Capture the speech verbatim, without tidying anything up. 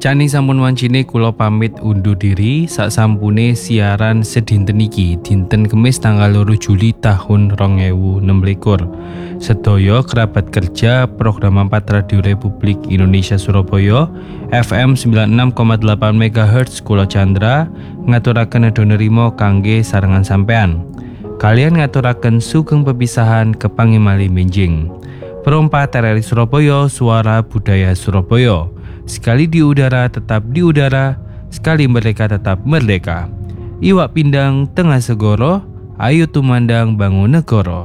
Cani sampun wancine kula pamit undur diri sak sampune siaran sedinten iki dinten Kemis tanggal loro Juli tahun rong ewu enem likur. Sedaya kerabat kerja program empat Radio Republik Indonesia Surabaya F M sembilan puluh enam koma delapan megahertz kula Chandra ngaturaken nedha nerima kangge sarengan sampean. Kalian ngaturaken sugeng pepisahan kepangimali menjing. Perompat R R I Surabaya, Suara Budaya Surabaya. Sekali di udara tetap di udara, sekali merdeka tetap merdeka. Iwak pindang tengah segoro, ayo tumandang bangun negoro.